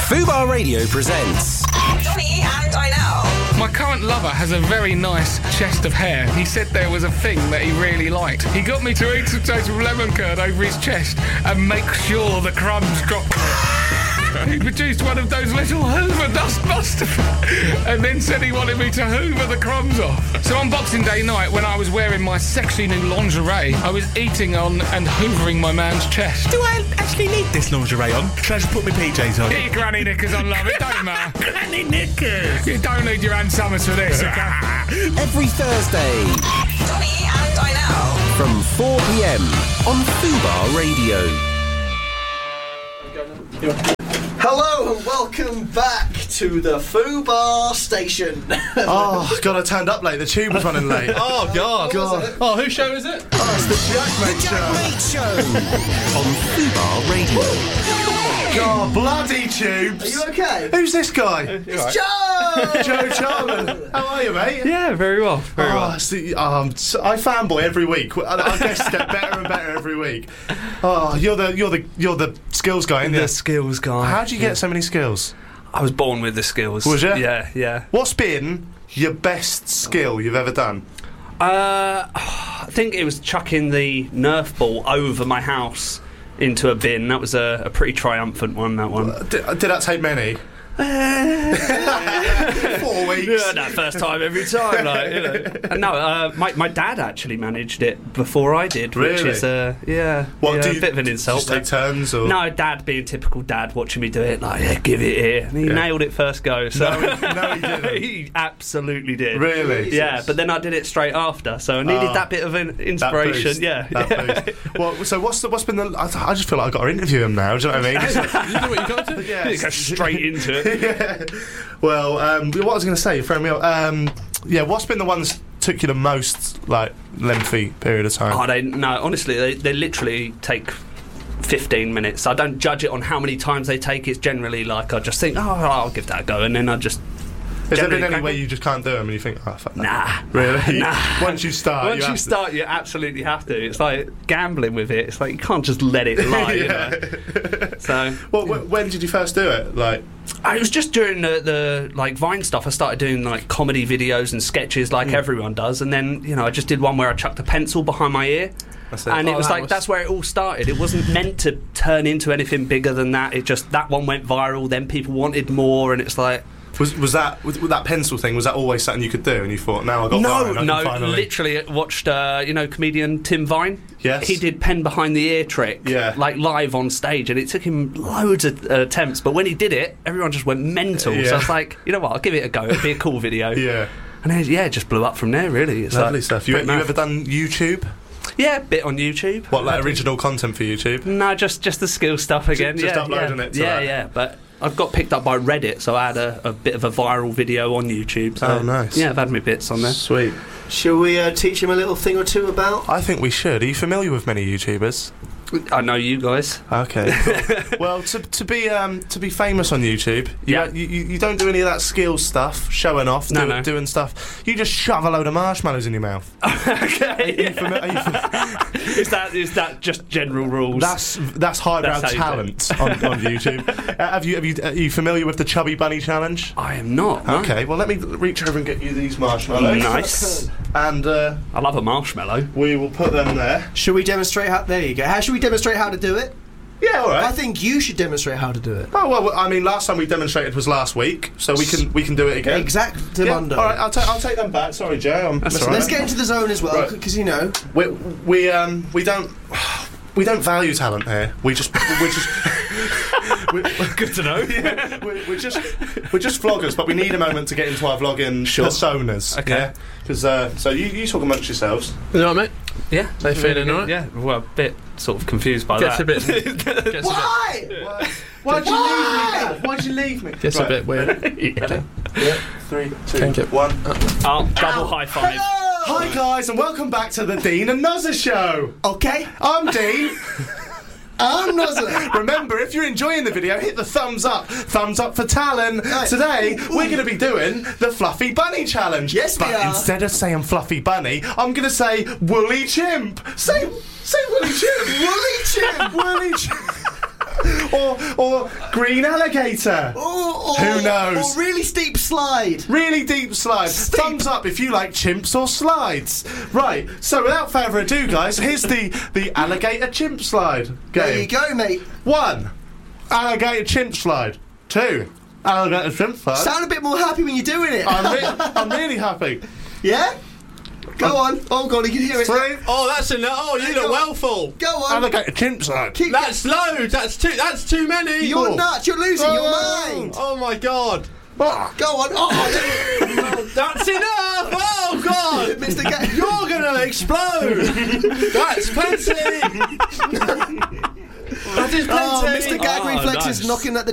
Fubar Radio presents Donny and Dinelle. My current lover has a very nice chest of hair. He said there was a thing that he really liked. He got me to eat some total lemon curd over his chest and make sure the crumbs dropped on it. He produced one of those little Hoover dustbusters and then said he wanted me to hoover the crumbs off. So on Boxing Day night, when I was wearing my sexy new lingerie, I was eating on and hoovering my man's chest. Do I actually need this lingerie on? Can I just put my PJs on? Get your granny knickers on, love. It don't matter. Granny knickers! You don't need your Ann Summers for this, okay? every Thursday Donny and Dinelle. from 4 p.m. on Fubar Radio. Hello and welcome back to the Fubar station. Oh, God, I turned up late. The tube was running late. Oh, God. Oh, whose show is it? Oh, it's the Jack Mate Show. On Fubar Radio. God, bloody tubes. Are you okay? Who's this guy? It's Joe! Joe Charman. How are you, mate? Yeah, very well. Very well. I fanboy every week. I guess get better and better every week. Oh, you're the skills guy, aren't you? The skills guy. How do you get so many skills? I was born with the skills. Was you? Yeah. What's been your best skill you've ever done? I think it was chucking the Nerf ball over my house into a bin. That was a pretty triumphant one, that one. Did that take many? 4 weeks. Yeah, no, first time every time, like, you know. And no, my dad actually managed it before I did, which Really? is a bit of an insult. Just take turns, or No, Dad being typical dad, watching me do it, like, yeah, give it here. And he nailed it first go. So No, he didn't. He absolutely did. Really? Yeah, but then I did it straight after, so I needed that bit of an inspiration. Boost. Yeah. That boost. Well, so what's been the? I just feel like I've got to interview him now. Do you know what I mean? You know what you got to? Yeah. Go straight into it. Yeah. Well, what I was going to say, throw me up. What's been the ones took you the most lengthy period of time? Honestly, they literally take 15 minutes. I don't judge it on how many times they take. It's generally like I just think, I'll give that a go, and then I just. Has there been any way you just can't do them and you think, oh, fuck that? Nah. Really? Nah. Once you start, you absolutely have to. It's like gambling with it. It's like you can't just let it lie, you know. So. When did you first do it? It was just during the Vine stuff. I started doing comedy videos and sketches like everyone does, and then I just did one where I chucked a pencil behind my ear. And it was that's where it all started. It wasn't meant to turn into anything bigger than that. It just, that one went viral, then people wanted more, and it's like. Was that pencil thing? Was that always something you could do? And you thought, now I got Vine, I can finally... literally watched comedian Tim Vine. Yes, he did pen behind the ear trick, live on stage, and it took him loads of attempts. But when he did it, everyone just went mental. Yeah. So I was like, you know what? I'll give it a go. It'll be a cool video. Yeah, and then, it just blew up from there. Really, it's lovely stuff. You ever done YouTube? Yeah, a bit on YouTube. What, original content for YouTube? No, just the skill stuff again. Just uploading it to that. Yeah, but I've got picked up by Reddit, so I had a bit of a viral video on YouTube. So, nice. Yeah, I've had my bits on there. Sweet. Shall we teach him a little thing or two about? I think we should. Are you familiar with many YouTubers? I know you guys. Okay. Cool. Well, to be famous on YouTube, you don't do any of that skills stuff, showing off, doing stuff. You just shove a load of marshmallows in your mouth. Okay. Is that just general rules? That's highbrow talent on YouTube. Are you familiar with the Chubby Bunny Challenge? I am not. No. Okay. Well, let me reach over and get you these marshmallows. Nice. And I love a marshmallow. We will put them there. Should we demonstrate how? There you go. How should we demonstrate how to do it? Yeah, all right. I think you should demonstrate how to do it. Oh well, I mean, last time we demonstrated was last week, so we can do it again. Exactly. All right, I'll take them back. Sorry, Joe. That's all right. Let's get into the zone as well, because we don't value talent here. We're just good to know. Yeah, we're just vloggers, but we need a moment to get into our vlogging personas. Okay. Yeah? Because so you talk amongst yourselves. You know what, mate? Yeah. They feeling alright? Yeah. Well, a bit sort of confused by that. Why? Why'd you leave me? Gets a bit weird. Yeah. 3, 2, Can't get 1. Double high five. Hi guys, and welcome back to the Dean and Nuzzer Show. Okay. I'm Dean. I'm Nuzzer. Remember, if you're enjoying the video, hit the thumbs up. Thumbs up for Talon. Today, we're going to be doing the Fluffy Bunny Challenge. Yes, we but are. instead of saying Fluffy Bunny, I'm going to say Woolly Chimp. Say Woolly Chimp. Woolly Chimp. Woolly Chimp. or green alligator. Who knows? Or really steep slide. Really deep slide. Steep. Thumbs up if you like chimps or slides. Right, so without further ado, guys, here's the alligator chimp slide game. There you go, mate. 1. Alligator chimp slide. 2. Alligator chimp slide. Sound a bit more happy when you're doing it. I'm really happy. Yeah? Go on. Oh, God, you can hear it. 3. Oh, that's enough. Oh, you look well full. Go on. Alligator chimp slide. That's loads. That's too many. You're nuts. You're losing your mind. Oh my God. Go on. Oh, That's enough. Oh God. Mr. Gag. You're gonna explode. That's plenty. That is plenty. Oh, Mr. Gag Reflex is nice. knocking at the